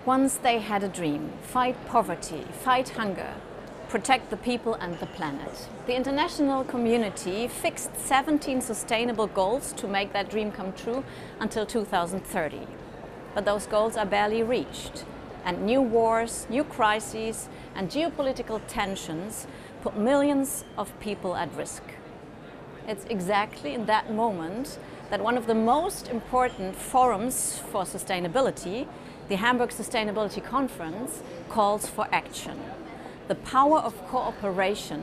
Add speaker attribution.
Speaker 1: Once they had a dream: fight poverty, fight hunger, protect the people and the planet. The international community fixed 17 sustainable goals to make that dream come true until 2030. But those goals are barely reached, and new wars, new crises and geopolitical tensions put millions of people at risk. It's exactly in that moment that one of the most important forums for sustainability, the Hamburg Sustainability Conference, calls for action. The power of cooperation